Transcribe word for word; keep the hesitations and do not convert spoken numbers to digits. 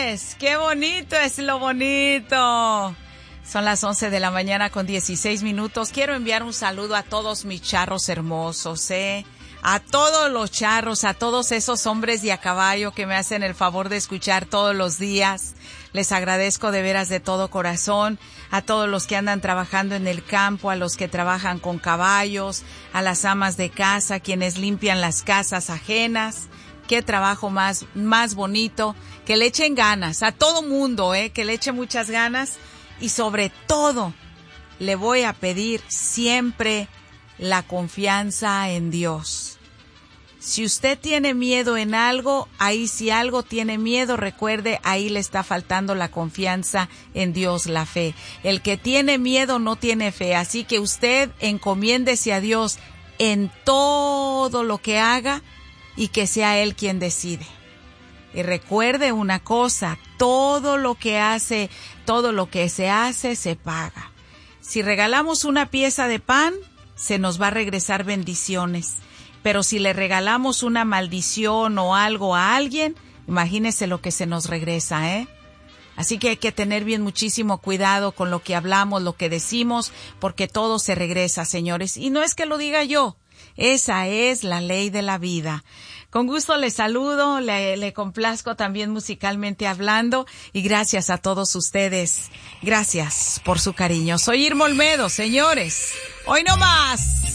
es! ¡Qué bonito es lo bonito! Son las once de la mañana con dieciséis minutos. Quiero enviar un saludo a todos mis charros hermosos, ¿eh? A todos los charros, a todos esos hombres de a caballo que me hacen el favor de escuchar todos los días. Les agradezco de veras de todo corazón. A todos los que andan trabajando en el campo, a los que trabajan con caballos, a las amas de casa, quienes limpian las casas ajenas. Qué trabajo más, más bonito. Que le echen ganas a todo mundo, ¿eh? Que le echen muchas ganas. Y sobre todo, le voy a pedir siempre la confianza en Dios. Si usted tiene miedo en algo, ahí si algo tiene miedo, recuerde, ahí le está faltando la confianza en Dios, la fe. El que tiene miedo no tiene fe, así que usted encomiéndese a Dios en todo lo que haga y que sea Él quien decide. Y recuerde una cosa, todo lo que hace, todo lo que se hace, se paga. Si regalamos una pieza de pan, se nos va a regresar bendiciones. Pero si le regalamos una maldición o algo a alguien, imagínese lo que se nos regresa, ¿eh? Así que hay que tener bien muchísimo cuidado con lo que hablamos, lo que decimos, porque todo se regresa, señores. Y no es que lo diga yo, esa es la ley de la vida. Con gusto le saludo, le, le complazco también musicalmente hablando y gracias a todos ustedes. Gracias por su cariño. Soy Irma Olmedo, señores. Hoy no más.